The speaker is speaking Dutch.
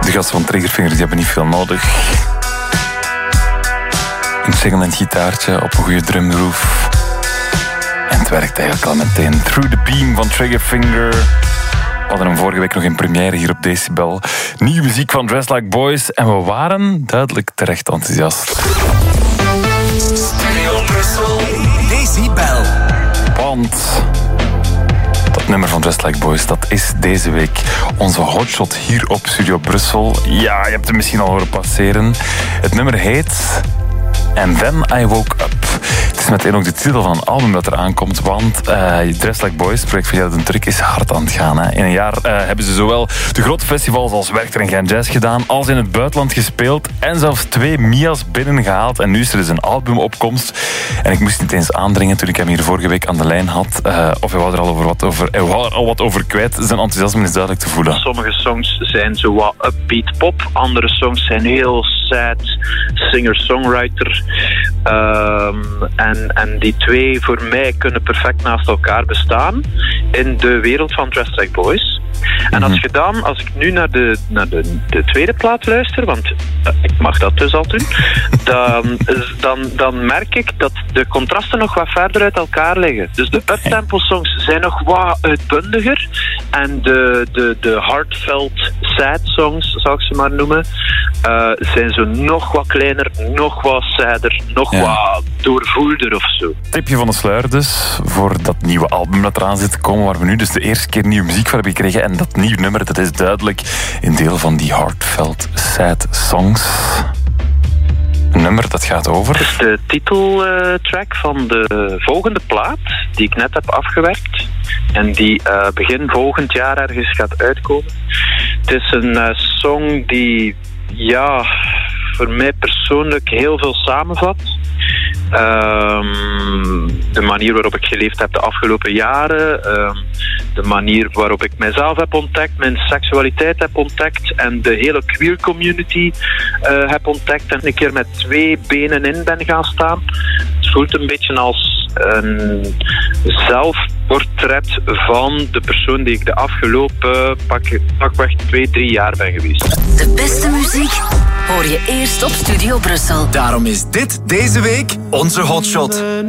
De gasten van Triggerfinger, die hebben niet veel nodig. Een singelend gitaartje op een goede drumgroove. En het werkt eigenlijk al meteen. Through the Beam van Triggerfinger. We hadden hem vorige week nog in première hier op Decibel. Nieuwe muziek van Dressed Like Boys. En we waren duidelijk terecht enthousiast. Studio Brussel. Decibel. Want dat nummer van Dressed Like Boys, dat is deze week onze hotshot hier op Studio Brussel. Ja, je hebt hem misschien al horen passeren. Het nummer heet And Then I Woke Up. Het is meteen ook de titel van een album dat er aankomt, want Dressed Like Boys, het project van Gerard en Turk, is hard aan het gaan. Hè. In een jaar hebben ze zowel de grote festivals als Werchter en Gent Jazz gedaan, als in het buitenland gespeeld en zelfs 2 Mia's binnengehaald. En nu is er dus een albumopkomst. En ik moest niet eens aandringen toen ik hem hier vorige week aan de lijn had. Of hij wou er al wat over kwijt. Zijn enthousiasme is duidelijk te voelen. Sommige songs zijn zo wat upbeat pop, andere songs zijn heel sad singer-songwriter. En die twee voor mij kunnen perfect naast elkaar bestaan in de wereld van Dressed Like Boys. En als ik nu naar de tweede plaat luister, want ik mag dat dus al doen, dan merk ik dat de contrasten nog wat verder uit elkaar liggen. Dus de uptempo songs zijn nog wat uitbundiger en de heartfelt sad songs, zal ik ze maar noemen, zijn zo nog wat kleiner, nog wat sadder, nog wat doorvoelder of zo. Tipje van de sluier dus, voor dat nieuwe album dat eraan zit te komen, waar we nu dus de eerste keer nieuwe muziek voor hebben gekregen. En dat nieuwe nummer, dat is duidelijk een deel van die heartfelt sad songs. Een nummer dat gaat over... Het is de titeltrack van de volgende plaat, die ik net heb afgewerkt. En die begin volgend jaar ergens gaat uitkomen. Het is een song die, ja, voor mij persoonlijk heel veel samenvat. De manier waarop ik geleefd heb de afgelopen jaren, de manier waarop ik mijzelf heb ontdekt, mijn seksualiteit heb ontdekt en de hele queer community heb ontdekt en een keer met 2 benen in ben gaan staan. Het voelt een beetje als een zelfportret van de persoon die ik de afgelopen pakweg 2-3 jaar ben geweest. De beste muziek hoor je eerst op Studio Brussel. Daarom is dit deze week onze hotshot.